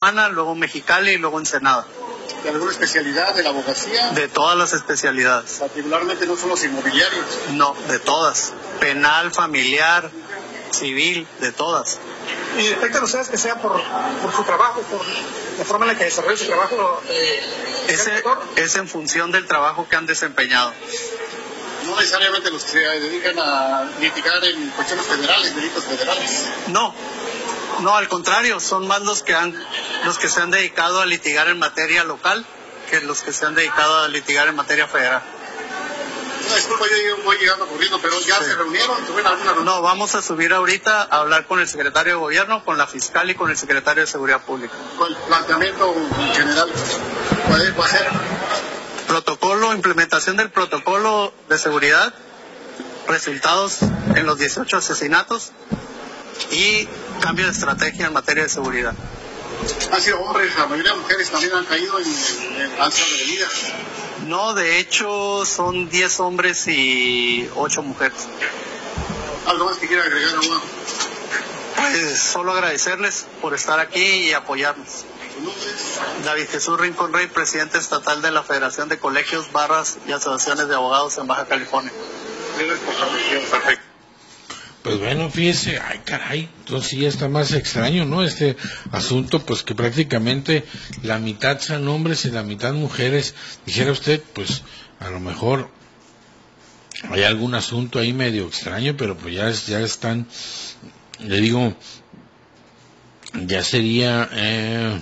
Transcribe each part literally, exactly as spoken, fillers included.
Tijuana, luego Mexicali y luego Ensenada. ¿De alguna especialidad de la abogacía? De todas las especialidades. Particularmente no son los inmobiliarios. No, de todas. Penal, familiar, civil, de todas. ¿Y detectan ustedes que sea por, por su trabajo, por la forma en la que desarrolla su trabajo? Eh, Ese, es en función del trabajo que han desempeñado. No necesariamente los que se dedican a litigar en cuestiones federales, delitos federales. No, no, al contrario, son más los que han, los que se han dedicado a litigar en materia local que los que se han dedicado a litigar en materia federal. No, disculpa, yo voy llegando corriendo, pero ¿ya sí. se reunieron? ¿Tuvieron alguna reunión? No, vamos a subir ahorita a hablar con el secretario de Gobierno, con la fiscal y con el secretario de Seguridad Pública. ¿Cuál planteamiento general puede hacer? Protocolo, implementación del protocolo de seguridad, resultados en los dieciocho asesinatos y cambio de estrategia en materia de seguridad. Han sido hombres, la mayoría de mujeres también han caído en, en alza de vida. No, de hecho son diez hombres y ocho mujeres. ¿Algo más que quiera agregar, abogado? Pues solo agradecerles por estar aquí y apoyarnos. David Jesús Rincón Rey, presidente estatal de la Federación de Colegios, Barras y Asociaciones de Abogados en Baja California. Perfecto. Pues bueno, fíjese, ay caray, entonces ya está más extraño, ¿no? Este asunto, pues que prácticamente la mitad sean hombres y la mitad mujeres. Dijera usted, pues a lo mejor hay algún asunto ahí medio extraño, pero pues ya, ya están, le digo, ya sería... Eh,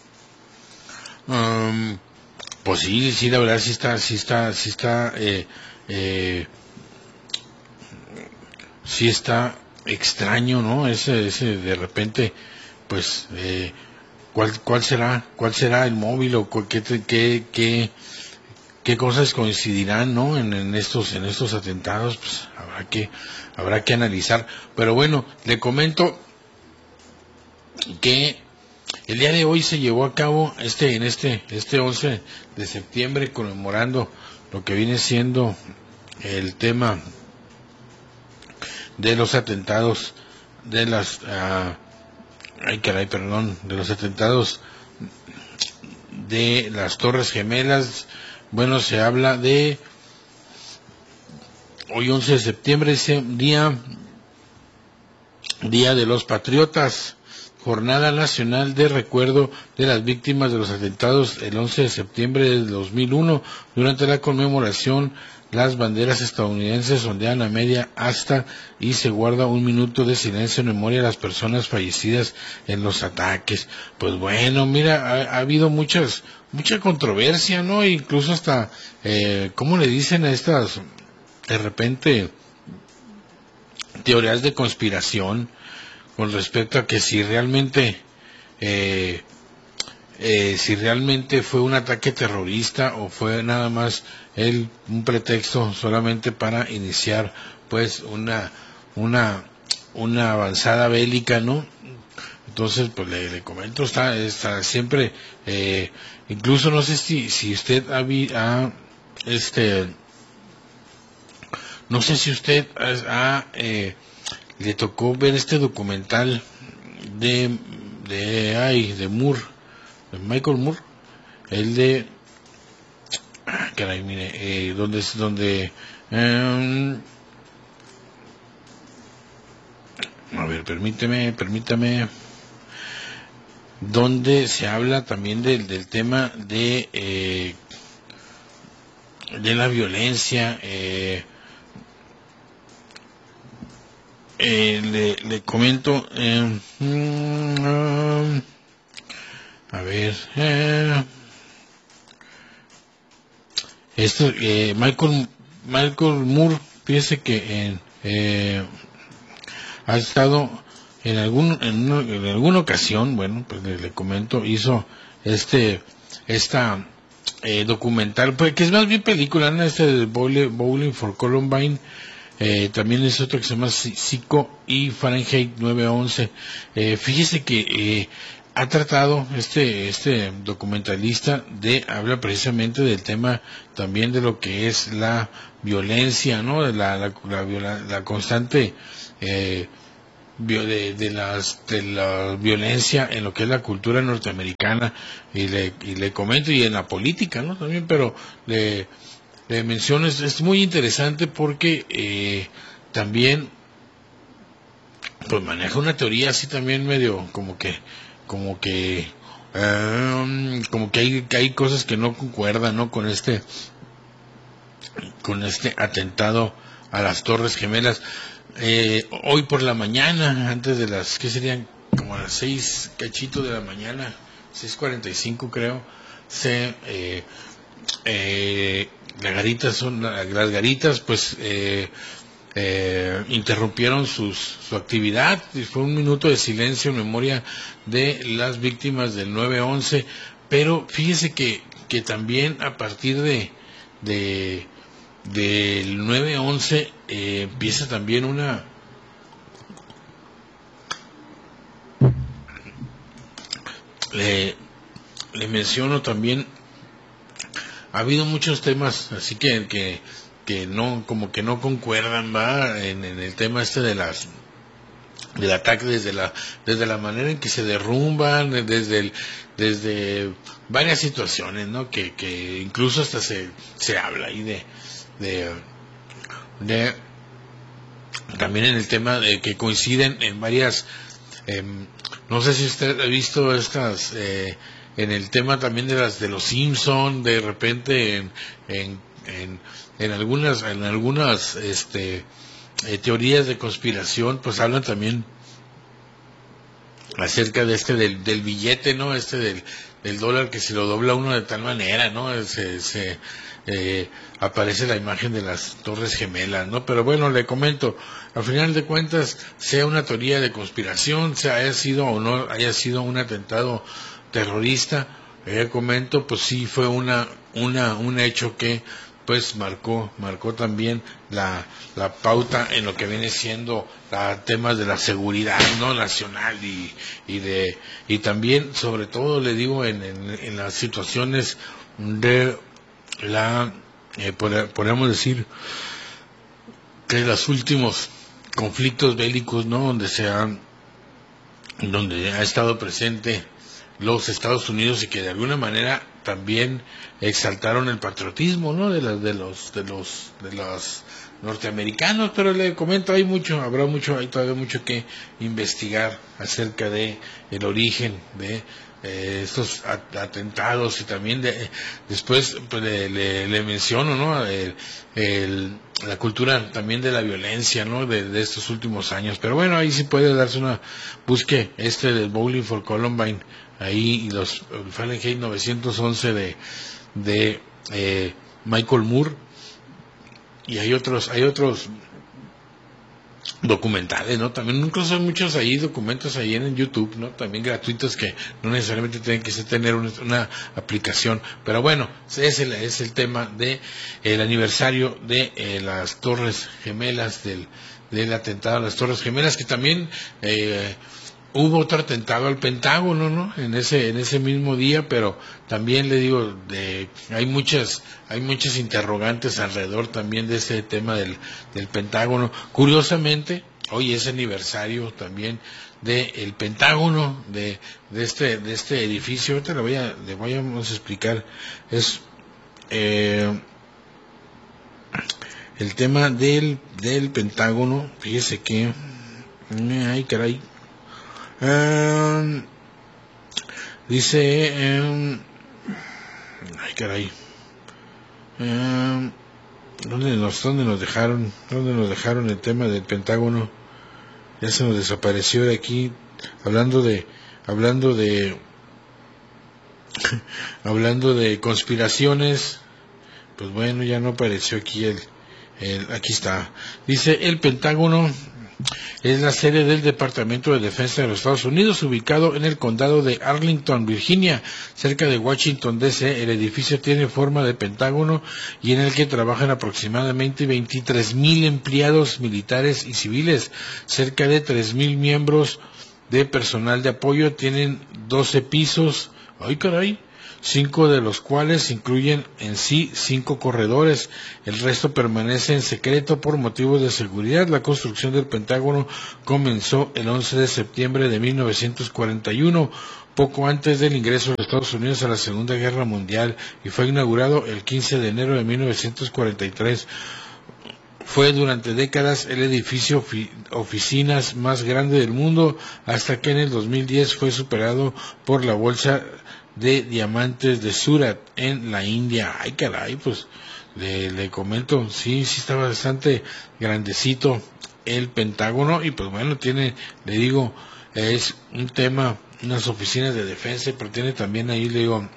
Um, pues sí, sí, la verdad sí está, sí está, sí está, eh, eh, sí está extraño, ¿no? Ese, ese de repente, pues, eh, ¿cuál, cuál será, cuál será el móvil o qué, qué, qué, qué cosas coincidirán, ¿no? En, en estos, en estos atentados, pues habrá que, habrá que analizar. Pero bueno, le comento que el día de hoy se llevó a cabo este en este este once de septiembre, conmemorando lo que viene siendo el tema de los atentados de las uh, ay caray perdón de los atentados de las Torres Gemelas. Bueno, se habla de hoy once de septiembre, ese día día de los patriotas, Jornada Nacional de Recuerdo de las Víctimas de los Atentados el once de septiembre del dos mil uno. Durante la conmemoración, las banderas estadounidenses ondean a media asta y se guarda un minuto de silencio en memoria de las personas fallecidas en los ataques. Pues bueno, mira, ha, ha habido muchas, mucha controversia, ¿no? Incluso hasta, eh, ¿cómo le dicen a estas, de repente, teorías de conspiración? Con respecto a que si realmente eh, eh, si realmente fue un ataque terrorista o fue nada más el un pretexto solamente para iniciar pues una una una avanzada bélica, ¿no? Entonces pues le, le comento, está, está siempre eh, incluso no sé si si usted ha, ha este no sé si usted ha eh, le tocó ver este documental de de ay de Moore, de Michael Moore, el de ah, caray mire eh, donde donde eh, a ver permíteme permítame donde se habla también del del tema de eh, de la violencia. eh, Eh, le, le comento eh, mm, a ver eh, esto eh, Michael Michael Moore, fíjese que en, eh, ha estado en algún en, una, en alguna ocasión, bueno, pues le, le comento, hizo este esta eh, documental, pues que es más bien película, ¿no? Este de Bowling, Bowling for Columbine. Eh, también es otro que se llama Psycho y Fahrenheit nueve once. Eh, fíjese que eh, ha tratado este este documentalista de habla precisamente del tema también de lo que es la violencia, ¿no? La la la, la, la constante eh, de, de las de la violencia en lo que es la cultura norteamericana, y le y le comento, y en la política, ¿no? También, pero le, le menciono, es, es muy interesante porque eh, también pues maneja una teoría así también medio como que como que um, como que hay que hay cosas que no concuerdan, ¿no? Con este con este atentado a las Torres Gemelas. Eh, hoy por la mañana, antes de las, ¿qué serían? Como a las seis cachito de la mañana, seis cuarenta y cinco creo, se eh, eh, las garitas son las garitas pues eh, eh, interrumpieron sus, su actividad, y fue un minuto de silencio en memoria de las víctimas del nueve once. Pero fíjese que que también a partir de de del nueve once eh, empieza también una le, le menciono también, ha habido muchos temas así que que que no, como que no concuerdan, va, en, en el tema este de las del ataque, desde la desde la manera en que se derrumban, desde el, desde varias situaciones, ¿no? Que que incluso hasta se se habla ahí de de de también en el tema de que coinciden en varias eh, no sé si usted ha visto estas eh, en el tema también de las de los Simpson, de repente en en en, en algunas en algunas este eh, teorías de conspiración, pues hablan también acerca de este del, del billete, ¿no? Este del, del dólar, que si lo dobla uno de tal manera, ¿no? Se, se eh, aparece la imagen de las Torres Gemelas, ¿no? Pero bueno, le comento, al final de cuentas, sea una teoría de conspiración, sea haya sido o no haya sido un atentado terrorista, le comento, pues sí fue una una un hecho que pues marcó marcó también la la pauta en lo que viene siendo la, temas de la seguridad, no nacional, y y de y también sobre todo le digo en en, en las situaciones de la eh, podemos decir que los últimos conflictos bélicos, no, donde se han donde ha estado presente los Estados Unidos, y que de alguna manera también exaltaron el patriotismo, ¿no? de las de los de los de los norteamericanos. Pero le comento, hay mucho, habrá mucho, hay todavía mucho que investigar acerca de el origen de eh, estos atentados, y también de, después pues, le, le, le menciono, ¿no? El, el, la cultura también de la violencia, ¿no? De, de estos últimos años. Pero bueno, ahí sí puede darse una, busque este del Bowling for Columbine ahí, y los Fahrenheit novecientos once de de eh, Michael Moore, y hay otros hay otros documentales, ¿no? También incluso hay muchos ahí documentos ahí en YouTube, ¿no? También gratuitos, que no necesariamente tienen que tener una, una aplicación. Pero bueno, es el, es el tema de el aniversario de eh, las Torres Gemelas, del del atentado a las Torres Gemelas, que también eh, hubo otro atentado al Pentágono, ¿no? En ese en ese mismo día, pero también le digo, de, hay muchas hay muchas interrogantes alrededor también de ese tema del del Pentágono. Curiosamente, hoy es aniversario también del de Pentágono, de de este de este edificio. Ahorita le voy a le voy a, vamos a explicar. Es eh, el tema del del Pentágono. Fíjese que ay caray. Um, dice um, ay caray um, ¿dónde nos, dónde nos dejaron dónde nos dejaron el tema del Pentágono? Ya se nos desapareció de aquí, hablando de hablando de hablando de conspiraciones. Pues bueno, ya no apareció aquí el, el aquí está. Dice: el Pentágono es la sede del Departamento de Defensa de los Estados Unidos, ubicado en el condado de Arlington, Virginia, cerca de Washington D C. El edificio tiene forma de pentágono, y en el que trabajan aproximadamente veintitrés mil empleados militares y civiles. Cerca de tres mil miembros de personal de apoyo. Tienen doce pisos. ¡Ay, caray! cinco de los cuales incluyen en sí cinco corredores. El resto permanece en secreto por motivos de seguridad. La construcción del Pentágono comenzó el once de septiembre de mil novecientos cuarenta y uno, poco antes del ingreso de Estados Unidos a la Segunda Guerra Mundial, y fue inaugurado el quince de enero de mil novecientos cuarenta y tres. Fue durante décadas el edificio ofi- oficinas más grande del mundo, hasta que en el dos mil diez fue superado por la Bolsa de Diamantes de Surat en la India. Ay, caray, pues le, le comento, sí, sí está bastante grandecito el Pentágono, y pues bueno, tiene, le digo, es un tema, unas oficinas de defensa, pero tiene también ahí, le digo,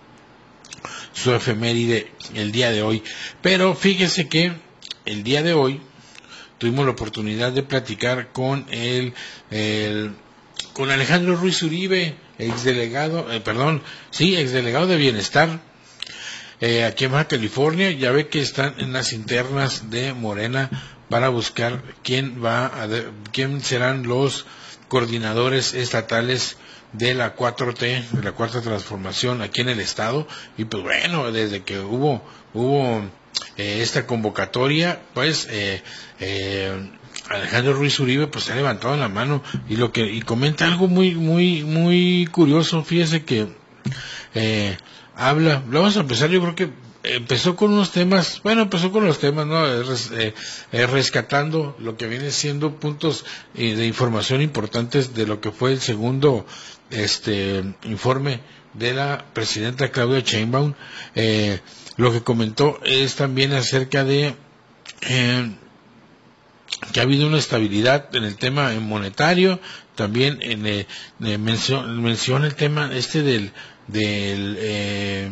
su efeméride el día de hoy. Pero fíjese que el día de hoy tuvimos la oportunidad de platicar con el, el con Alejandro Ruiz Uribe, exdelegado, eh, perdón, sí, exdelegado de Bienestar, eh, aquí en Baja California. Ya ve que están en las internas de Morena para buscar quién va a de, quién serán los coordinadores estatales de la cuatro T, de la Cuarta Transformación aquí en el estado. Y pues bueno, desde que hubo hubo eh, esta convocatoria, pues eh, eh, Alejandro Ruiz Uribe pues se ha levantado la mano y lo que y comenta algo muy muy muy curioso. Fíjese que eh, habla, vamos a empezar, yo creo que empezó con unos temas, bueno, empezó con los temas, ¿no? Eh, eh, rescatando lo que viene siendo puntos eh, de información importantes de lo que fue el segundo este informe de la presidenta Claudia Sheinbaum. Eh, lo que comentó es también acerca de eh, que ha habido una estabilidad en el tema monetario, también en eh, eh, mención, menciona el tema este del del eh,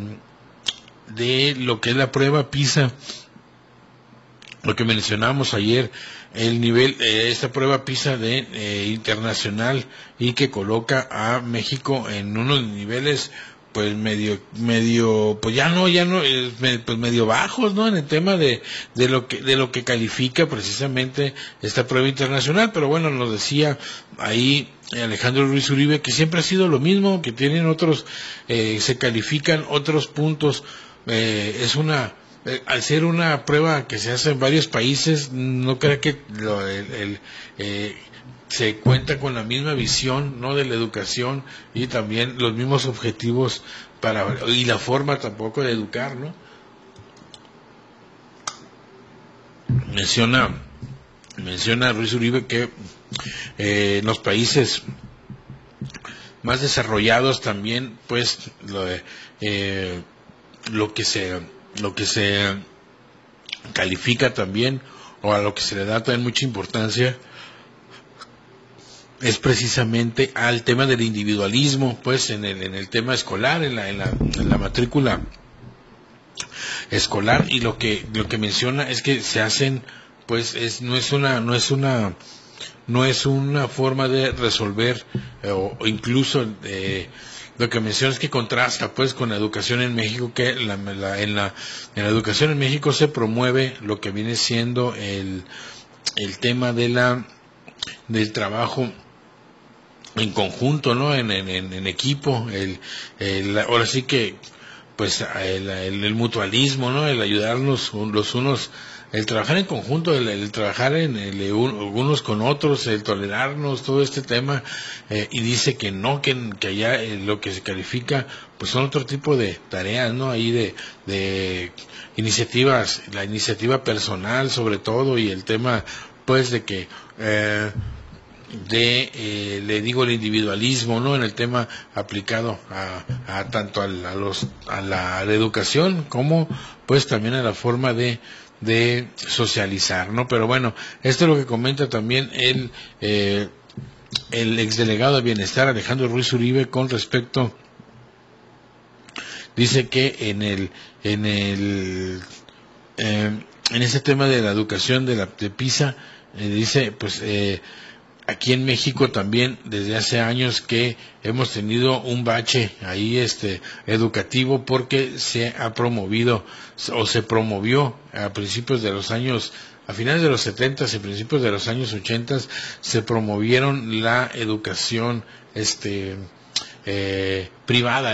de lo que es la prueba PISA, lo que mencionábamos ayer, el nivel, eh, esta prueba PISA de eh, internacional, y que coloca a México en unos niveles pues medio medio pues ya no ya no eh, pues medio bajos, ¿no?, en el tema de de lo que de lo que califica precisamente esta prueba internacional. Pero bueno, nos decía ahí Alejandro Ruiz Uribe que siempre ha sido lo mismo, que tienen otros eh, se califican otros puntos. Eh, es una eh, al ser una prueba que se hace en varios países, no creo que lo, el, el eh, se cuenta con la misma visión, ¿no?, de la educación, y también los mismos objetivos para y la forma tampoco de educar, ¿no? Menciona menciona Ruiz Uribe que eh, en los países más desarrollados también, pues lo, eh, lo que se lo que se califica también, o a lo que se le da también mucha importancia, es precisamente al tema del individualismo, pues en el en el tema escolar, en la en la, en la matrícula escolar. Y lo que lo que menciona es que se hacen, pues es no es una no es una no es una forma de resolver, eh, o, o incluso eh, lo que menciona es que contrasta pues con la educación en México, que la, la, en la en la educación en México se promueve lo que viene siendo el el tema de la del trabajo en conjunto, ¿no?, en, en, en equipo, el, el ahora sí que pues el, el, el mutualismo, ¿no?, el ayudarnos los unos, el trabajar en conjunto, el, el trabajar en el, un, unos con otros, el tolerarnos, todo este tema. Eh, y dice que no, que, que allá eh, lo que se califica pues son otro tipo de tareas, ¿no?, ahí de, de iniciativas, la iniciativa personal sobre todo, y el tema pues de que eh, de eh, le digo el individualismo, ¿no?, en el tema aplicado a, a tanto a, la, a los a la, a la educación como pues también a la forma de de socializar, ¿no? Pero bueno, esto es lo que comenta también el eh, el exdelegado de Bienestar, Alejandro Ruiz Uribe, con respecto, dice que en el en el eh, en ese tema de la educación de la de PISA, eh, dice pues eh, aquí en México también desde hace años que hemos tenido un bache ahí este educativo, porque se ha promovido o se promovió a principios de los años, a finales de los setentas y principios de los años ochentas, se promovieron la educación este eh, privada, ¿no?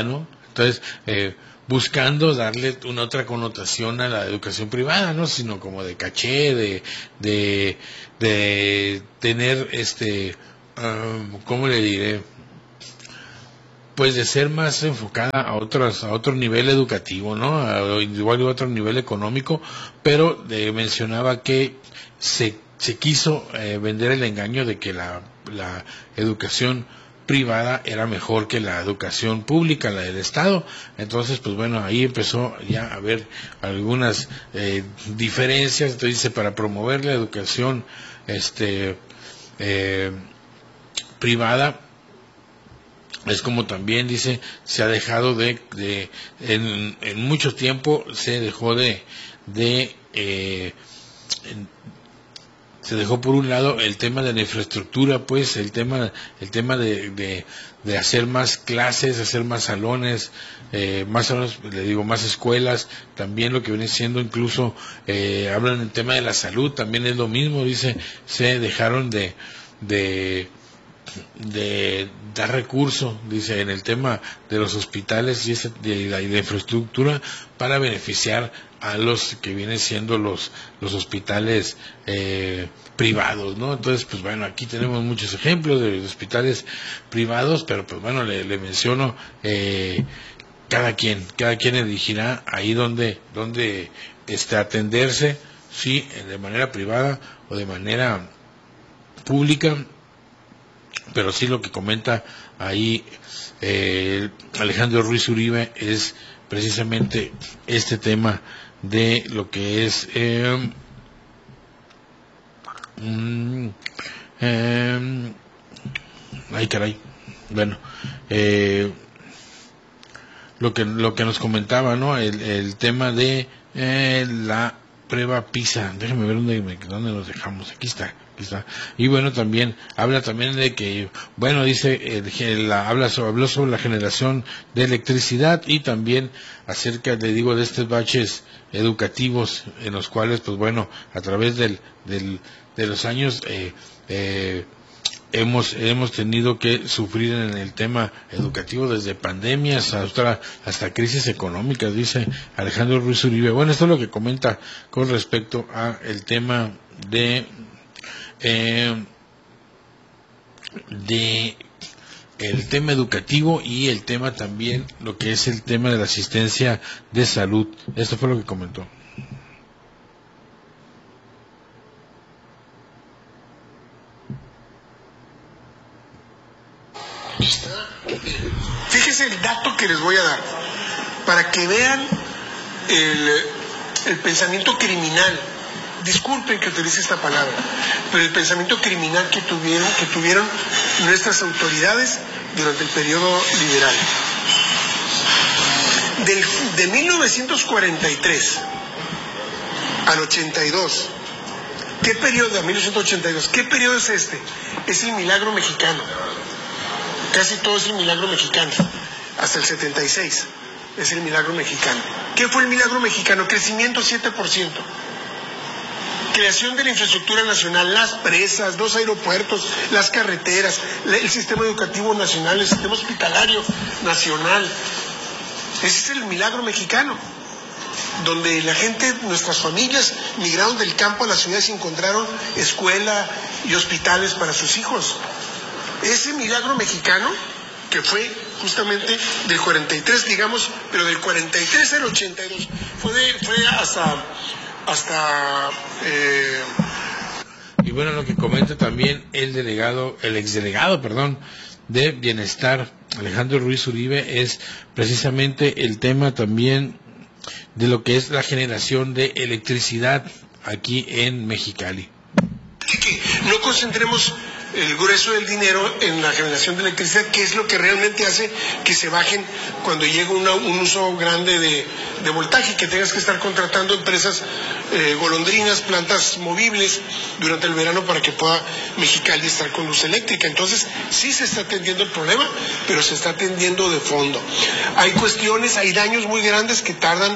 Entonces, eh, buscando darle una otra connotación a la educación privada, no sino como de caché, de de, de tener este um, ¿cómo le diré? Pues de ser más enfocada a otros a otro nivel educativo, ¿no? A, igual a otro nivel económico, pero de, mencionaba que se se quiso eh, vender el engaño de que la la educación privada era mejor que la educación pública, la del Estado. Entonces, pues bueno, ahí empezó ya a haber algunas eh, diferencias. Entonces dice, para promover la educación este eh, privada, es como también dice, se ha dejado de, de en, en mucho tiempo se dejó de, de eh, en, se dejó por un lado el tema de la infraestructura, pues el tema el tema de, de, de hacer más clases, hacer más salones, eh, más salones, le digo, más escuelas, también lo que viene siendo incluso, eh, hablan del tema de la salud, también es lo mismo, dice, se dejaron de de de dar recursos, dice, en el tema de los hospitales y ese, de, la, de la infraestructura para beneficiar a los que vienen siendo los los hospitales eh, privados, ¿no? Entonces, pues bueno, aquí tenemos muchos ejemplos de hospitales privados, pero pues bueno, le, le menciono, eh, cada quien, cada quien elegirá ahí donde, donde este, atenderse, si de manera privada o de manera pública. Pero sí, lo que comenta ahí eh, Alejandro Ruiz Uribe es precisamente este tema de lo que es eh, mm, eh, ay caray bueno eh, lo que lo que nos comentaba, ¿no? El, el tema de eh, la prueba PISA. Déjame ver dónde, dónde nos dejamos. Aquí está. Y bueno, también habla también de que, bueno, dice, el, la, habla sobre, habló sobre la generación de electricidad y también acerca, le digo, de estos baches educativos en los cuales, pues bueno, a través del, del de los años eh, eh, hemos hemos tenido que sufrir en el tema educativo, desde pandemias hasta hasta crisis económicas, dice Alejandro Ruiz Uribe. Bueno, esto es lo que comenta con respecto a el tema de Eh, de el tema educativo y el tema también lo que es el tema de la asistencia de salud. Esto fue lo que comentó. Fíjese el dato que les voy a dar para que vean el, el pensamiento criminal. Disculpen que utilice esta palabra, pero el pensamiento criminal que tuvieron, que tuvieron nuestras autoridades durante el periodo liberal. Del, de mil novecientos cuarenta y tres al ochenta y dos, ¿qué periodo? De mil novecientos ochenta y dos, ¿qué periodo es este? Es el milagro mexicano. Casi todo es el milagro mexicano. Hasta el setenta y seis es el milagro mexicano. ¿Qué fue el milagro mexicano? Crecimiento siete por ciento. Creación de la infraestructura nacional, las presas, los aeropuertos, las carreteras, el sistema educativo nacional, el sistema hospitalario nacional. Ese es el milagro mexicano, donde la gente, nuestras familias migraron del campo a las ciudades y encontraron escuela y hospitales para sus hijos. Ese milagro mexicano, que fue justamente del cuarenta y tres, digamos, pero del cuarenta y tres al ochenta y dos, fue, de, fue hasta... hasta eh... y bueno, lo que comenta también el delegado, el exdelegado, perdón, de Bienestar, Alejandro Ruiz Uribe, es precisamente el tema también de lo que es la generación de electricidad aquí en Mexicali. Que no concentremos el grueso del dinero en la generación de electricidad, que es lo que realmente hace que se bajen cuando llega una, un uso grande de, de voltaje, que tengas que estar contratando empresas eh, golondrinas, plantas movibles durante el verano para que pueda Mexicali estar con luz eléctrica. Entonces sí se está atendiendo el problema, pero se está atendiendo de fondo. Hay cuestiones, hay daños muy grandes que tardan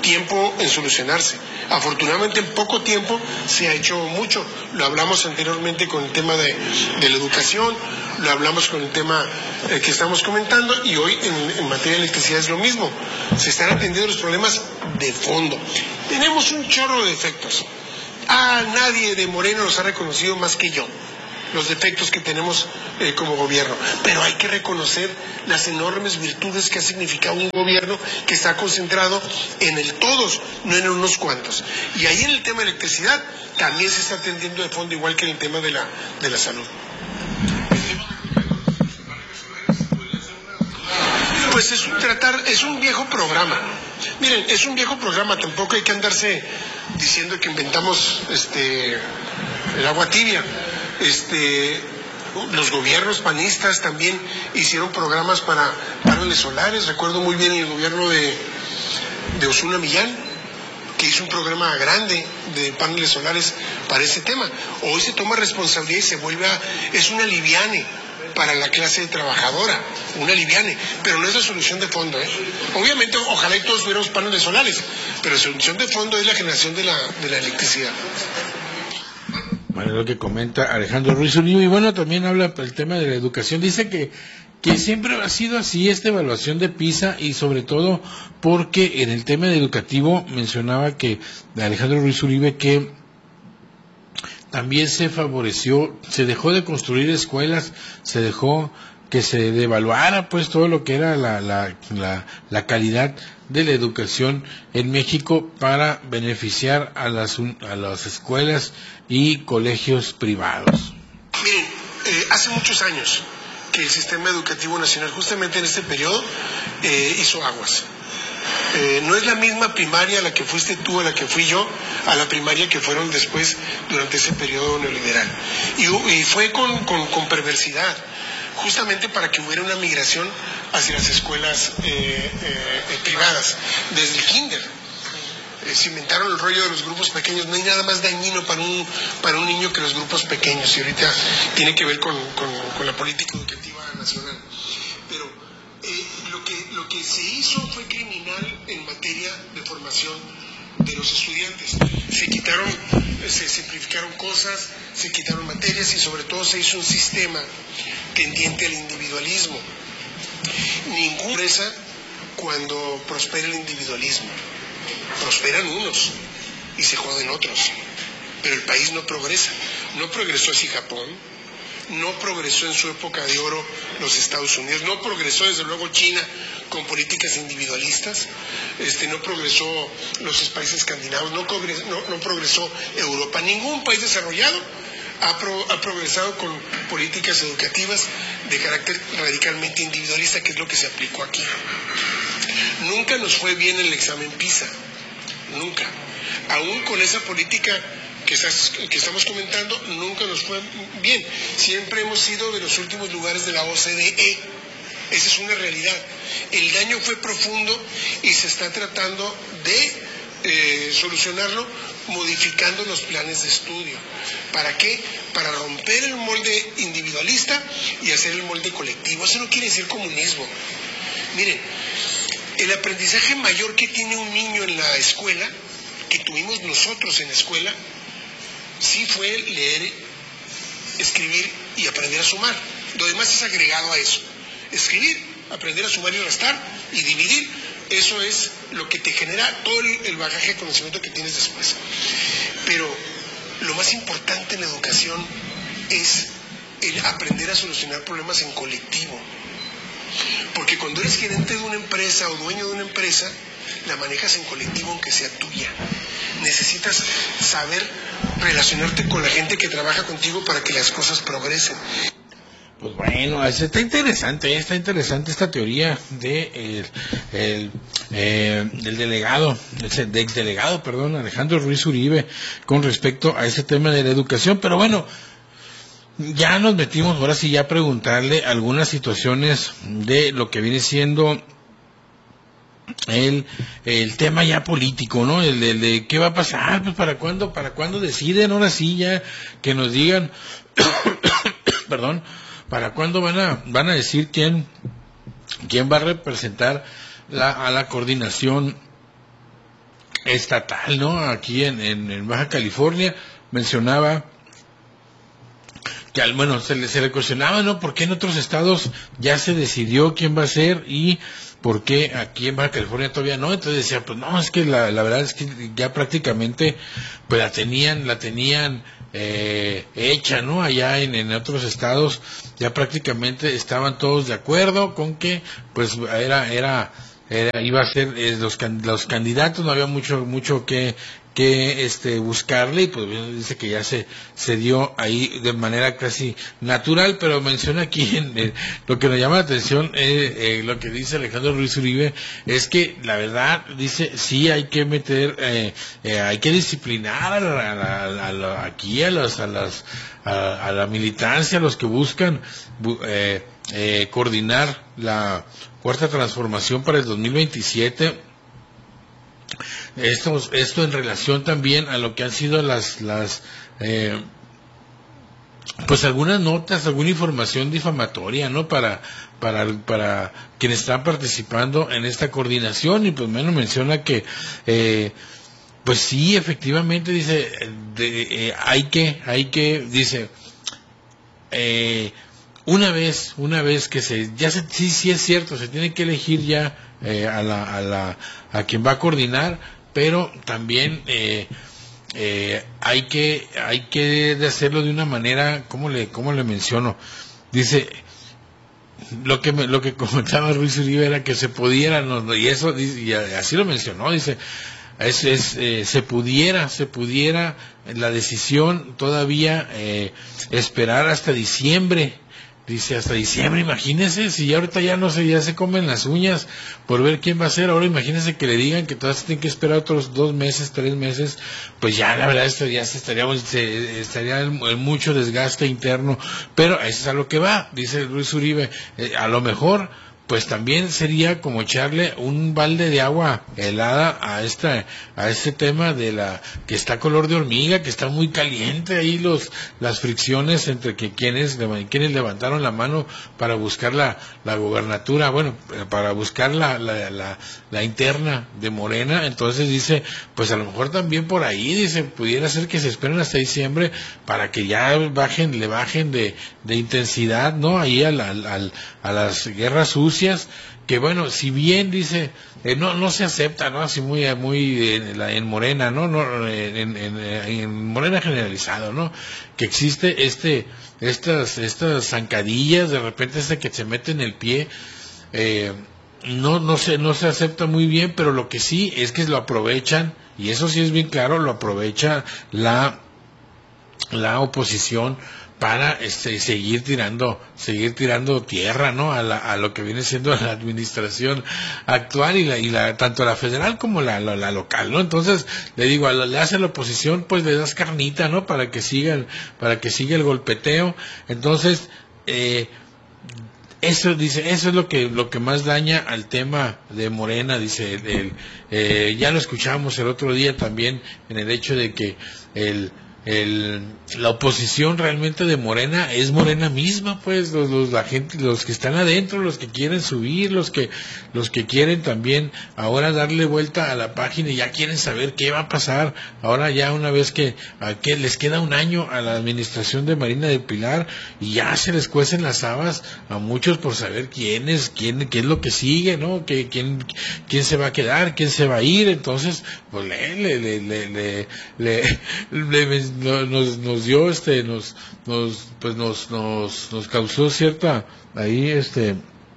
tiempo en solucionarse. Afortunadamente en poco tiempo se ha hecho mucho. Lo hablamos anteriormente con el tema de, de la educación, lo hablamos con el tema eh, que estamos comentando, y hoy en, en materia de electricidad es lo mismo. Se están atendiendo los problemas de fondo. Tenemos un chorro de defectos. Ah, nadie de Moreno los ha reconocido más que yo, los defectos que tenemos eh, como gobierno, pero hay que reconocer las enormes virtudes que ha significado un gobierno que está concentrado en el todos, no en unos cuantos. Y ahí en el tema de electricidad también se está atendiendo de fondo, igual que en el tema de la, de la salud. Pues es un tratar, es un viejo programa. Miren, es un viejo programa, tampoco hay que andarse diciendo que inventamos este el agua tibia. Este, los gobiernos panistas también hicieron programas para paneles solares. Recuerdo muy bien el gobierno de, de Osuna Millán, que hizo un programa grande de paneles solares para ese tema. Hoy se toma responsabilidad y se vuelve a, es una liviane para la clase trabajadora, una liviane, pero no es la solución de fondo, ¿eh? Obviamente, ojalá y todos tuviéramos paneles solares, pero la solución de fondo es la generación de la, de la electricidad. Bueno, lo que comenta Alejandro Ruiz Uribe, y bueno, también habla el tema de la educación. Dice que, que siempre ha sido así esta evaluación de PISA, y sobre todo porque en el tema educativo mencionaba que Alejandro Ruiz Uribe que también se favoreció, se dejó de construir escuelas, se dejó que se devaluara pues todo lo que era la, la, la, la calidad de la educación en México para beneficiar a las, a las escuelas y colegios privados. Miren, eh, hace muchos años que el sistema educativo nacional, justamente en este periodo, eh, hizo aguas. Eh, no es la misma primaria a la que fuiste tú, a la que fui yo, a la primaria que fueron después durante ese periodo neoliberal. Y, y fue con, con, con perversidad, justamente para que hubiera una migración hacia las escuelas eh, eh, privadas, desde el kinder. Eh, se inventaron el rollo de los grupos pequeños. No hay nada más dañino para un, para un niño que los grupos pequeños, y ahorita tiene que ver con, con, con la política educativa nacional. Pero eh, lo que, lo que se hizo fue criminal en materia de formación de los estudiantes. Se quitaron, se simplificaron cosas, se quitaron materias, y sobre todo se hizo un sistema tendiente al individualismo. Ninguna empresa, cuando prospera el individualismo, prosperan unos y se joden otros, pero el país no progresa. No progresó así Japón, no progresó en su época de oro los Estados Unidos, no progresó desde luego China con políticas individualistas, este, no progresó los países escandinavos, no progresó, no, no progresó Europa. Ningún país desarrollado ha, pro, ha progresado con políticas educativas de carácter radicalmente individualista, que es lo que se aplicó aquí. Nunca nos fue bien el examen PISA, nunca. Aún con esa política que, estás, que estamos comentando, nunca nos fue bien. Siempre hemos sido de los últimos lugares de la O C D E. Esa es una realidad. El daño fue profundo y se está tratando de eh, solucionarlo modificando los planes de estudio. ¿Para qué? Para romper el molde individualista y hacer el molde colectivo. Eso no quiere decir comunismo. Miren, el aprendizaje mayor que tiene un niño en la escuela, que tuvimos nosotros en la escuela, sí fue leer, escribir y aprender a sumar. Lo demás es agregado a eso. Escribir, aprender a sumar y restar y dividir, eso es lo que te genera todo el, el bagaje de conocimiento que tienes después. Pero lo más importante en la educación es el aprender a solucionar problemas en colectivo. Porque cuando eres gerente de una empresa o dueño de una empresa, la manejas en colectivo aunque sea tuya. Necesitas saber relacionarte con la gente que trabaja contigo para que las cosas progresen. Pues bueno, está interesante, está interesante esta teoría de el, el, eh, del delegado, del delegado, perdón, Alejandro Ruiz Uribe, con respecto a este tema de la educación. Pero bueno, ya nos metimos ahora sí ya a preguntarle algunas situaciones de lo que viene siendo el el tema ya político, ¿no? El de, el de qué va a pasar, pues para cuándo, para cuándo deciden, ahora sí ya que nos digan, perdón, para cuándo van a van a decir quién quién va a representar la, a la coordinación estatal, ¿no? Aquí en, en, en Baja California mencionaba que al bueno se le, se le cuestionaba, ¿no? ¿Por qué en otros estados ya se decidió quién va a ser y por qué aquí en Baja California todavía no? Entonces decía, pues no, es que la, la verdad es que ya prácticamente pues la tenían, la tenían eh, hecha, ¿no? Allá en, en otros estados ya prácticamente estaban todos de acuerdo con que pues era, era, era iba a ser eh, los, los candidatos, no había mucho, mucho que que este buscarle, y pues dice que ya se se dio ahí de manera casi natural, pero menciona aquí en, en, lo que nos llama la atención, eh, eh, lo que dice Alejandro Ruiz Uribe, es que la verdad, dice, sí hay que meter, eh, eh, hay que disciplinar a la, a la, a la, aquí a las a las a, a la militancia, a los que buscan eh, eh, coordinar la cuarta transformación para el dos mil veintisiete. Esto, esto en relación también a lo que han sido las, las eh, pues algunas notas, alguna información difamatoria, ¿no? Para, para, para quienes están participando en esta coordinación, y pues menos menciona que, eh, pues sí, efectivamente, dice, de, eh, hay que, hay que, dice, eh, una vez, una vez que se, ya se, sí, sí es cierto, se tiene que elegir ya eh, a la, a la, a quien va a coordinar, pero también eh, eh, hay que, hay que hacerlo de una manera, ¿cómo le, cómo le menciono? Dice, lo que me, lo que comentaba Ruiz Uribe era que se pudiera, no, y eso, y así lo mencionó, dice, es, es eh, se pudiera, se pudiera la decisión todavía eh, esperar hasta diciembre. Dice, hasta diciembre, imagínense, si ya ahorita ya no sé, ya se comen las uñas por ver quién va a ser, ahora imagínense que le digan que todavía se tienen que esperar otros dos meses, tres meses, pues ya la verdad esto ya se estaríamos, se, estaría en, en mucho desgaste interno, pero eso es a lo que va, dice Luis Uribe, eh, a lo mejor pues también sería como echarle un balde de agua helada a esta, a este tema de la que está color de hormiga, que está muy caliente ahí los las fricciones entre que quienes quienes levantaron la mano para buscar la, la gobernatura, bueno, para buscar la, la, la, la interna de Morena. Entonces dice, pues a lo mejor también por ahí, dice, pudiera ser que se esperen hasta diciembre para que ya bajen, le bajen de, de intensidad, ¿no? Ahí a, la, a, a las guerras sucias, que bueno, si bien dice, eh, no no se acepta, ¿no? Así muy muy en, en Morena, ¿no? no en, en, en Morena generalizado, ¿no? Que existe este estas estas zancadillas, de repente este que se mete en el pie, eh, no no se no se acepta muy bien, pero lo que sí es que lo aprovechan, y eso sí es bien claro, lo aprovecha la la oposición para este, seguir tirando seguir tirando tierra, ¿no? A, la, a lo que viene siendo la administración actual, y la, y la tanto la federal como la, la, la local, ¿no? Entonces le digo, a la, le hace la oposición, pues le das carnita, ¿no? Para que siga para que siga el golpeteo. Entonces eh, eso dice, eso es lo que lo que más daña al tema de Morena, dice el, el, eh, ya lo escuchamos el otro día también en el hecho de que el El, la oposición realmente de Morena es Morena misma, pues los, los la gente, los que están adentro, los que quieren subir, los que los que quieren también ahora darle vuelta a la página y ya quieren saber qué va a pasar ahora, ya una vez que, a, que les queda un año a la administración de Marina del Pilar, y ya se les cuecen las habas a muchos por saber quién es quién qué es lo que sigue, ¿no? Que, quién quién se va a quedar, quién se va a ir. Entonces pues le le le le le, le, le, le Nos, nos dio este nos nos pues nos nos nos causó cierta ahí este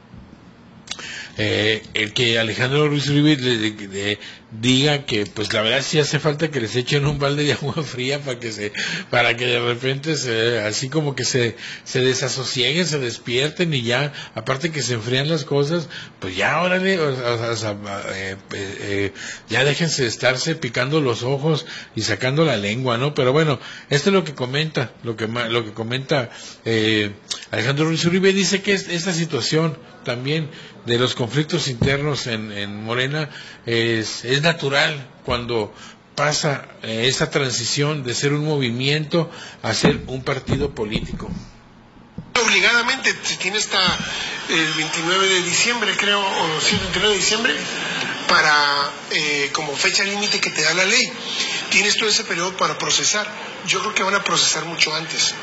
eh, el que Alejandro Ruiz Uribe le, le, le diga que pues la verdad sí hace falta que les echen un balde de agua fría para que se para que de repente se, así como que se se desasosieguen, se despierten, y ya aparte que se enfrían las cosas, pues ya órale, o, o, o sea, eh, eh, ya déjense de estarse picando los ojos y sacando la lengua, ¿no? Pero bueno, esto es lo que comenta lo que lo que comenta eh, Alejandro Ruiz Uribe. Dice que es, esta situación también de los conflictos internos en, en Morena es, es natural cuando pasa eh, esa transición de ser un movimiento a ser un partido político. Obligadamente se tiene hasta el veintinueve de diciembre, creo, o sí, el veintinueve de diciembre, para eh, como fecha límite que te da la ley. Tienes todo ese periodo para procesar. Yo creo que van a procesar mucho antes.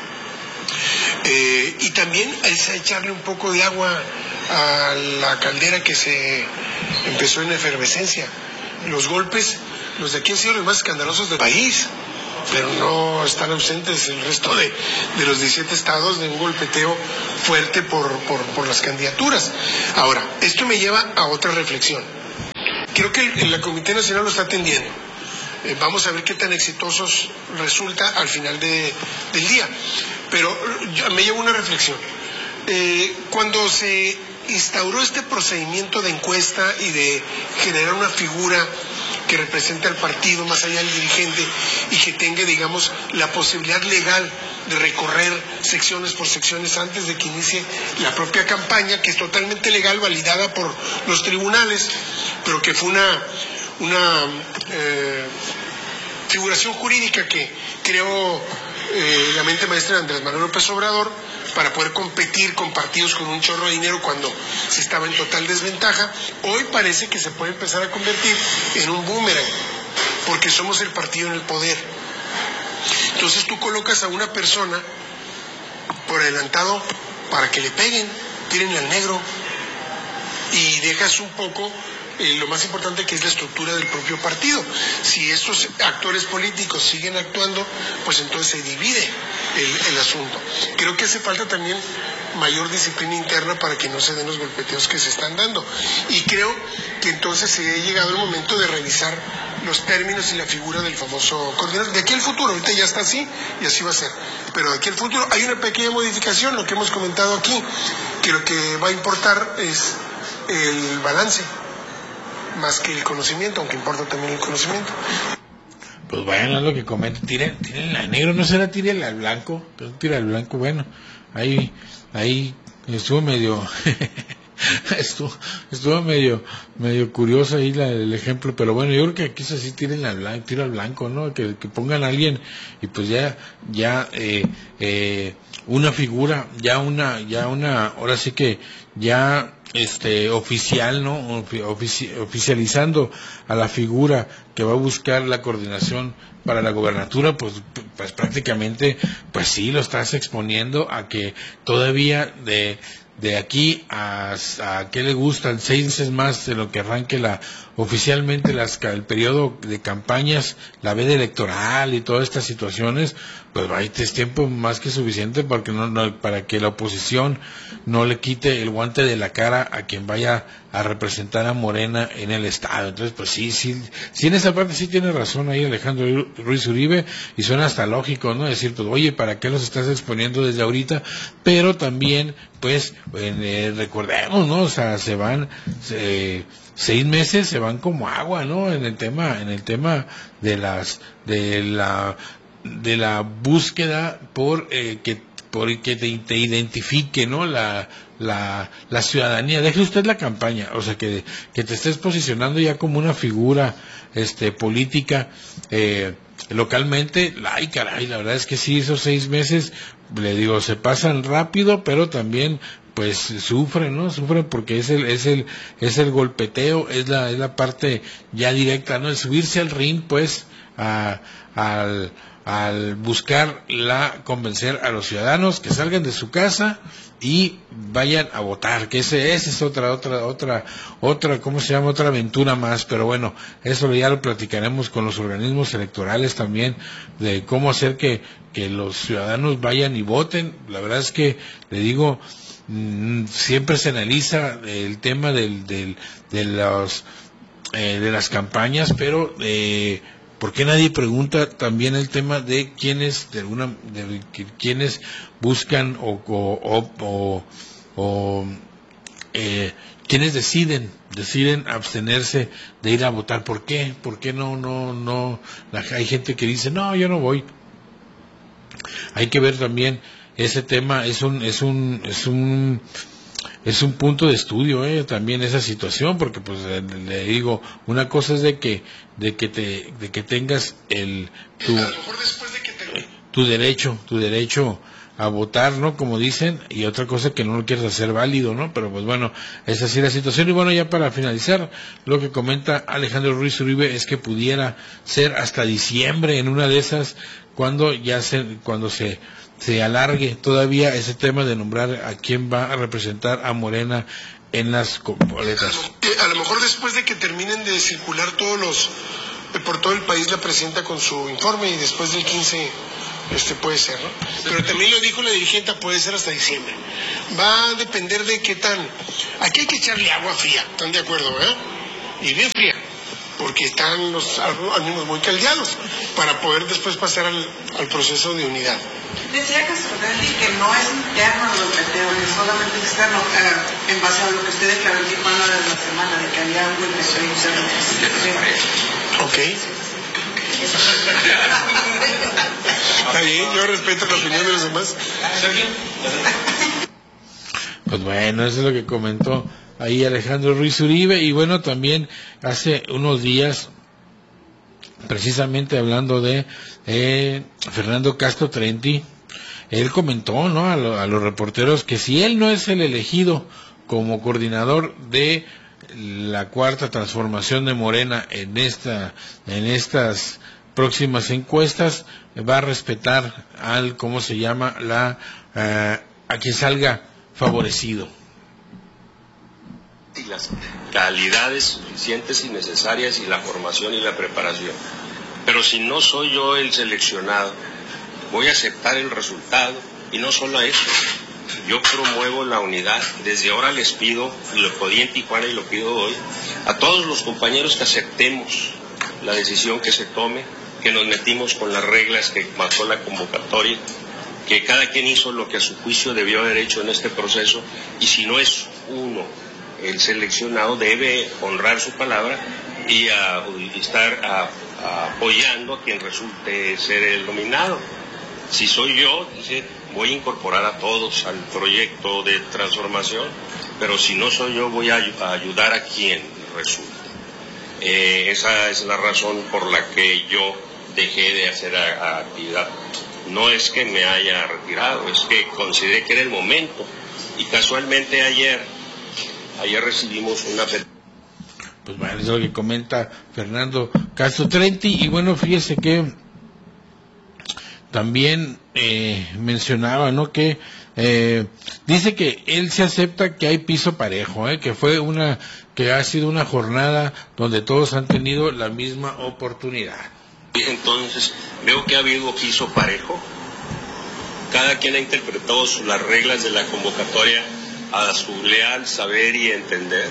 Eh, y también es echarle un poco de agua a la caldera que se empezó en efervescencia. Los golpes, los de aquí han sido los más escandalosos del país, pero no están ausentes el resto de, de los diecisiete estados de un golpeteo fuerte por, por, por las candidaturas. Ahora, esto me lleva a otra reflexión. Creo que el, la Comité Nacional lo está atendiendo. Eh, vamos a ver qué tan exitosos resulta al final de, del día. Pero yo, me lleva una reflexión. Eh, cuando se instauró este procedimiento de encuesta y de generar una figura que represente al partido más allá del dirigente y que tenga, digamos, la posibilidad legal de recorrer secciones por secciones antes de que inicie la propia campaña, que es totalmente legal, validada por los tribunales, pero que fue una, una eh, figuración jurídica que creó eh, la mente maestra de Andrés Manuel López Obrador para poder competir con partidos con un chorro de dinero cuando se estaba en total desventaja. Hoy parece que se puede empezar a convertir en un boomerang, porque somos el partido en el poder. Entonces tú colocas a una persona por adelantado para que le peguen, tírenle al negro, y dejas un poco eh, lo más importante, que es la estructura del propio partido. Si estos actores políticos siguen actuando, pues entonces se divide el, el asunto. Creo que hace falta también mayor disciplina interna para que no se den los golpeteos que se están dando, y creo que entonces se ha llegado el momento de revisar los términos y la figura del famoso coordinador. De aquí al futuro, ahorita ya está así y así va a ser, pero de aquí al futuro hay una pequeña modificación, lo que hemos comentado aquí, que lo que va a importar es el balance más que el conocimiento, aunque importa también el conocimiento. Pues bueno, es lo que comenta, tiren, tiren al negro, no será tiren al blanco, tira al blanco. Bueno, ahí, ahí estuvo medio, estuvo, estuvo medio, medio curioso ahí la, el ejemplo, pero bueno, yo creo que aquí es así, tiren al blanco, tira al blanco, ¿no? Que, que pongan a alguien y pues ya, ya, eh, eh, una figura, ya una, ya una, ahora sí que ya, este, oficial, ¿no? Ofici- oficializando a la figura que va a buscar la coordinación para la gobernatura, pues, pues prácticamente, pues sí, lo estás exponiendo a que todavía de, de aquí a, a qué le gustan seis meses más de lo que arranque la, oficialmente las, el periodo de campañas, la veda electoral y todas estas situaciones, pues va, es tiempo más que suficiente para que no, no, para que la oposición no le quite el guante de la cara a quien vaya a representar a Morena en el estado. Entonces, pues sí, sí, sí, en esa parte sí tiene razón ahí Alejandro Ruiz Uribe, y suena hasta lógico, ¿no? Decir, pues, oye, ¿para qué los estás exponiendo desde ahorita? Pero también, pues, eh, recordemos, ¿no? O sea, se van, se, seis meses se van como agua, ¿no? En el tema, en el tema de las, de la, de la búsqueda por eh, que por que te, te identifique, ¿no? La, la, la ciudadanía. Deje usted la campaña, o sea, que, que te estés posicionando ya como una figura, este, política, eh, localmente. Ay, caray, la verdad es que sí, esos seis meses, le digo, se pasan rápido, pero también, pues, sufren, ¿no? Sufren porque es el, es el, es el golpeteo, es la, es la parte ya directa, ¿no? El subirse al ring, pues, a, al, al buscar la convencer a los ciudadanos que salgan de su casa y vayan a votar, que ese, ese es otra, otra, otra, otra, ¿cómo se llama? Otra aventura más, pero bueno, eso ya lo platicaremos con los organismos electorales también, de cómo hacer que, que los ciudadanos vayan y voten. La verdad es que, le digo, mmm, siempre se analiza el tema del, del, de los, eh, de las campañas, pero, eh, ¿por qué nadie pregunta también el tema de quiénes, de alguna, de quiénes buscan o, o, o, o, o eh, quiénes deciden, deciden abstenerse de ir a votar? ¿Por qué? ¿Por qué no, no, no? La, hay gente que dice, no, yo no voy. Hay que ver también ese tema, es un, es un, es un, es un punto de estudio, eh, también esa situación, porque pues le, le digo, una cosa es de que, de que te, de que tengas el, tu, a lo mejor después de que te... tu derecho, tu derecho a votar, ¿no? Como dicen, y otra cosa que no lo quieres hacer válido, ¿no? Pero pues bueno, es así la situación. Y bueno, ya para finalizar, lo que comenta Alejandro Ruiz Uribe es que pudiera ser hasta diciembre, en una de esas, cuando ya se, cuando se, se alargue todavía ese tema de nombrar a quién va a representar a Morena en las boletas. A lo mejor después de que terminen de circular todos los, por todo el país la presidenta con su informe, y después del quince, este puede ser, ¿no? Pero también lo dijo la dirigente, puede ser hasta diciembre. Va a depender de qué tan... Aquí hay que echarle agua fría, ¿están de acuerdo, eh? Y bien fría, porque están los ánimos muy caldeados, para poder después pasar al, al proceso de unidad. Decía Castorelli que no es interno el golpeteo, que es solamente externo, eh, en base a lo que usted declaró en Tijuana de la semana, de que había un golpeteo interno. Ok. Está bien, yo respeto la opinión de los demás. Pues bueno, eso es lo que comentó ahí Alejandro Ruiz Uribe. Y bueno, también hace unos días, precisamente hablando de eh, Fernando Castro Trenti, él comentó, ¿no?, a, lo, a los reporteros que si él no es el elegido como coordinador de la cuarta transformación de Morena en esta, en estas próximas encuestas, va a respetar al, ¿cómo se llama?, la uh, a quien salga favorecido. Y las calidades suficientes y necesarias, y la formación y la preparación. Pero si no soy yo el seleccionado, voy a aceptar el resultado, y no solo a eso, yo promuevo la unidad. Desde ahora les pido, y lo pedí en Tijuana y lo pido hoy, a todos los compañeros que aceptemos la decisión que se tome, que nos metimos con las reglas que marcó la convocatoria, que cada quien hizo lo que a su juicio debió haber hecho en este proceso, y si no es uno el seleccionado, debe honrar su palabra y, a, y estar a, a apoyando a quien resulte ser el nominado. Si soy yo, dice, voy a incorporar a todos al proyecto de transformación, pero si no soy yo, voy a, a ayudar a quien resulte. Eh, esa es la razón por la que yo dejé de hacer a, a actividad. No es que me haya retirado, es que consideré que era el momento. Y casualmente ayer, ayer recibimos una... Pues bueno, es lo que comenta Fernando Castro Trenti. Y bueno, fíjese que también eh, mencionaba, ¿no?, que eh, dice que él se acepta que hay piso parejo, ¿eh? que fue una, que ha sido una jornada donde todos han tenido la misma oportunidad. Entonces, veo que ha habido piso parejo. Cada quien ha interpretado las reglas de la convocatoria a su leal saber y entender.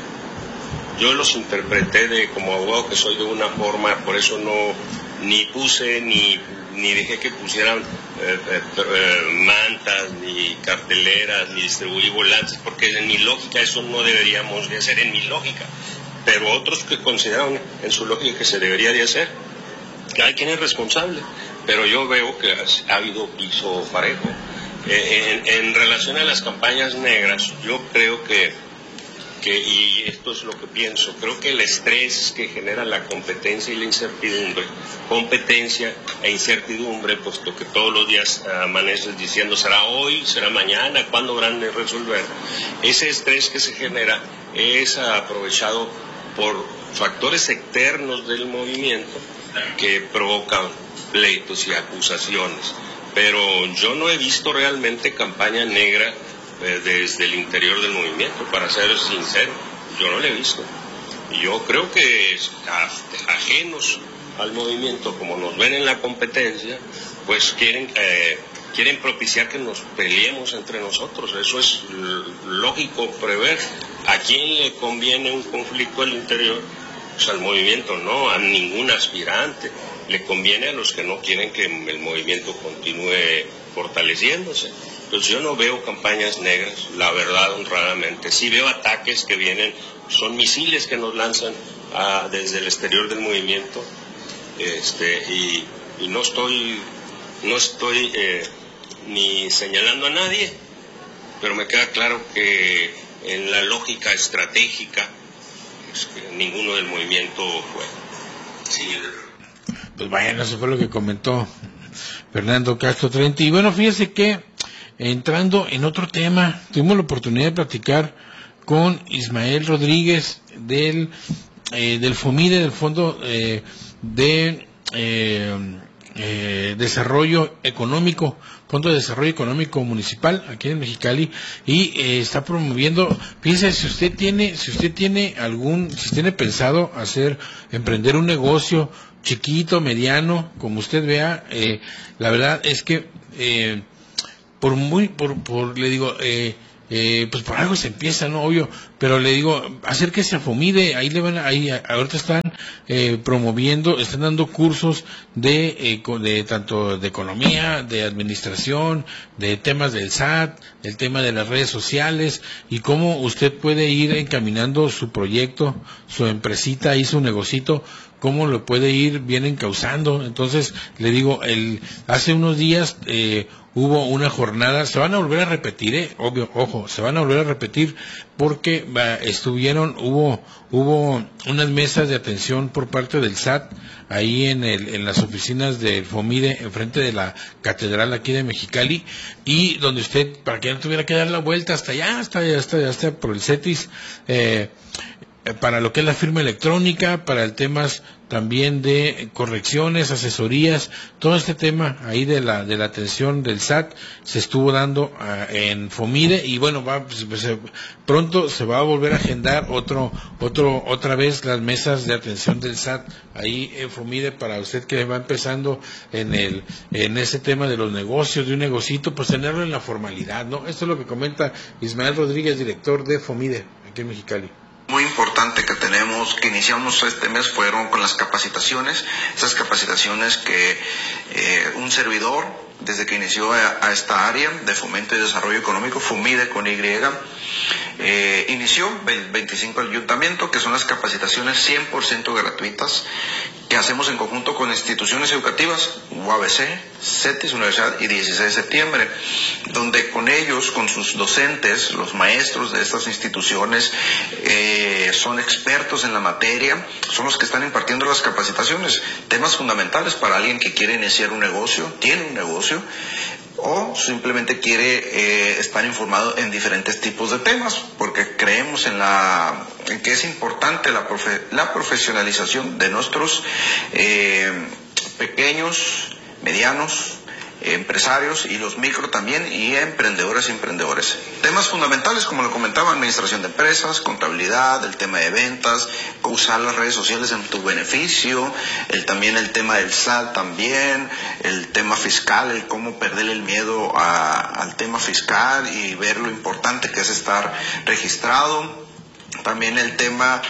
Yo los interpreté de, como abogado que soy, de una forma, por eso no ni puse ni ni dejé que pusieran eh, eh, eh, mantas, ni carteleras, ni distribuí volantes, porque en mi lógica eso no deberíamos de hacer, en mi lógica. Pero otros que consideran en su lógica que se debería de hacer, cada quien es responsable, pero yo veo que ha habido piso parejo. Eh, en, en relación a las campañas negras, yo creo que, que, y esto es lo que pienso, creo que el estrés que genera la competencia y la incertidumbre, competencia e incertidumbre, puesto que todos los días amaneces diciendo será hoy, será mañana, ¿cuándo van a resolver? Ese estrés que se genera es aprovechado por factores externos del movimiento que provocan pleitos y acusaciones. Pero yo no he visto realmente campaña negra eh, desde el interior del movimiento, para ser sincero, yo no la he visto. Yo creo que a, ajenos al movimiento, como nos ven en la competencia, pues quieren eh, quieren propiciar que nos peleemos entre nosotros. Eso es lógico prever. ¿A quién le conviene un conflicto al interior? Pues al movimiento no, a ningún aspirante. Le conviene a los que no quieren que el movimiento continúe fortaleciéndose. Entonces yo no veo campañas negras, la verdad, honradamente. Sí veo ataques que vienen, son misiles que nos lanzan a, desde el exterior del movimiento, este, y, y no estoy, no estoy eh, ni señalando a nadie, pero me queda claro que en la lógica estratégica, pues, que ninguno del movimiento fue. Sí. Pues bueno, eso fue lo que comentó Fernando Castro Trenti. Y bueno, fíjese que entrando en otro tema, tuvimos la oportunidad de platicar con Ismael Rodríguez del, eh, del FOMIDE, del Fondo eh, de eh, eh, Desarrollo Económico, Fondo de Desarrollo Económico Municipal aquí en Mexicali, y eh, está promoviendo. Fíjese, si usted tiene, si usted tiene algún, si tiene pensado hacer, emprender un negocio chiquito, mediano, como usted vea, eh, la verdad es que eh, por muy, por, por, le digo, eh, eh, pues por algo se empieza, ¿no? Obvio, pero le digo, acérquese a FOMIDE, ahí le van, ahí ahorita están eh, promoviendo, están dando cursos de, eh, de tanto de economía, de administración, de temas del S A T, el tema de las redes sociales, y cómo usted puede ir encaminando su proyecto, su empresita y su negocito, cómo lo puede ir bien encauzando. Entonces, le digo, el hace unos días eh, hubo una jornada, se van a volver a repetir, eh, obvio, ojo, se van a volver a repetir, porque bah, estuvieron, hubo, hubo unas mesas de atención por parte del S A T, ahí en el, en las oficinas del FOMIDE, enfrente de la catedral aquí de Mexicali, y donde usted, para que no tuviera que dar la vuelta hasta allá, hasta allá, hasta allá, hasta por el CETIS, eh, para lo que es la firma electrónica, para el temas también de correcciones, asesorías, todo este tema ahí de la de la atención del S A T se estuvo dando uh, en FOMIDE, y bueno, va, pues, pues, pronto se va a volver a agendar otro otro otra vez las mesas de atención del S A T ahí en FOMIDE, para usted que va empezando en el en ese tema de los negocios, de un negocito, pues tenerlo en la formalidad, ¿no? Esto es lo que comenta Ismael Rodríguez, director de FOMIDE aquí en Mexicali. Muy importante que tenemos, que iniciamos este mes, fueron con las capacitaciones, esas capacitaciones que eh, un servidor, desde que inició a, a esta área de fomento y desarrollo económico, FOMIDE con Y, eh, inició el veinticinco al ayuntamiento, que son las capacitaciones cien por ciento gratuitas, que hacemos en conjunto con instituciones educativas, U A B C, CETIS, Universidad y dieciséis de septiembre, donde con ellos, con sus docentes, los maestros de estas instituciones, eh, son expertos en la materia, son los que están impartiendo las capacitaciones, temas fundamentales para alguien que quiere iniciar un negocio, tiene un negocio, o simplemente quiere eh, estar informado en diferentes tipos de temas, porque creemos en la en que es importante la, profe, la profesionalización de nuestros eh, pequeños, medianos, empresarios, y los micro también, y emprendedores y emprendedores. Temas fundamentales, como lo comentaba, administración de empresas, contabilidad, el tema de ventas, usar las redes sociales en tu beneficio, el, también el tema del S A T también, el tema fiscal, el cómo perderle el miedo a, al tema fiscal y ver lo importante que es estar registrado. También el tema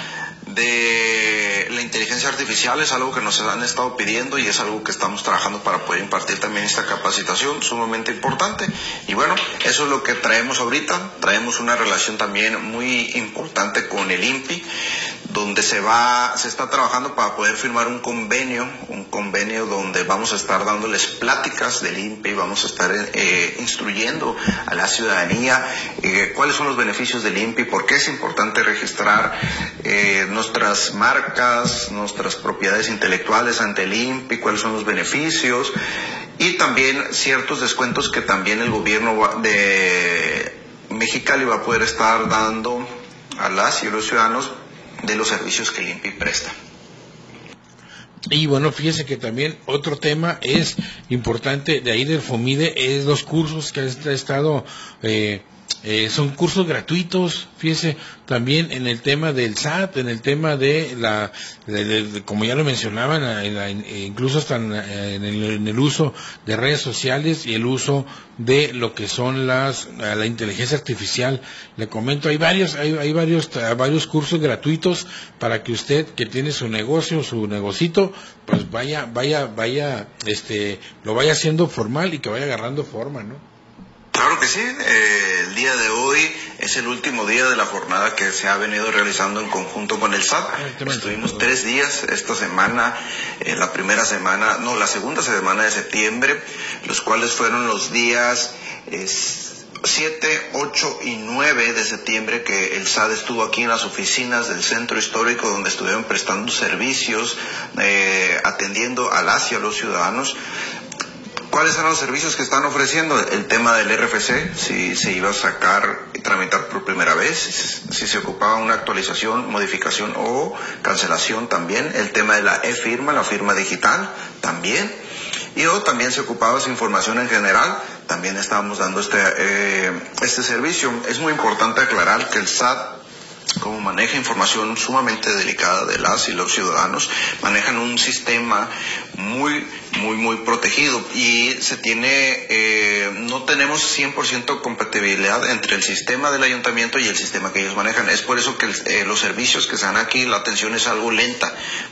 de la inteligencia artificial es algo que nos han estado pidiendo, y es algo que estamos trabajando para poder impartir también esta capacitación sumamente importante. Y bueno, eso es lo que traemos ahorita. Traemos una relación también muy importante con el I N P I, donde se va, se está trabajando para poder firmar un convenio, un convenio donde vamos a estar dándoles pláticas del I N P I, vamos a estar eh, instruyendo a la ciudadanía eh, cuáles son los beneficios del I N P I, por qué es importante registrar eh, nuestras marcas, nuestras propiedades intelectuales ante el I N P I, cuáles son los beneficios, y también ciertos descuentos que también el gobierno de Mexicali va a poder estar dando a las y los ciudadanos de los servicios que el I N P I presta. Y bueno, fíjese que también otro tema es importante de ahí del FOMIDE, es los cursos que ha estado, eh, eh, son cursos gratuitos, fíjese, también en el tema del S A T, en el tema de la, de, de, de, como ya lo mencionaban, en la, en, incluso hasta en, en, el, en el uso de redes sociales y el uso de lo que son las, la inteligencia artificial. Le comento, hay varios, hay, hay varios, varios cursos gratuitos para que usted que tiene su negocio, su negocito, pues vaya, vaya, vaya, este, lo vaya haciendo formal y que vaya agarrando forma, ¿no? Claro que sí, eh, el día de hoy es el último día de la jornada que se ha venido realizando en conjunto con el S A T. Estuvimos tres días esta semana, eh, la primera semana, no, la segunda semana de septiembre, los cuales fueron los días eh, siete, ocho y nueve de septiembre, que el S A D estuvo aquí en las oficinas del centro histórico, donde estuvieron prestando servicios, eh, atendiendo a las y a los ciudadanos. ¿Cuáles eran los servicios que están ofreciendo? El tema del R F C, si se iba a sacar y tramitar por primera vez, si se ocupaba una actualización, modificación o cancelación también. El tema de la e-firma, la firma digital también. Y o también se ocupaba esa información en general, también estábamos dando este, eh, este servicio. Es muy importante aclarar que el S A T, como maneja información sumamente delicada de las y los ciudadanos, manejan un sistema muy, muy, muy protegido y se tiene, eh, no tenemos cien por ciento compatibilidad entre el sistema del ayuntamiento y el sistema que ellos manejan. Es por eso que el, eh, los servicios que se dan aquí, la atención es algo lenta,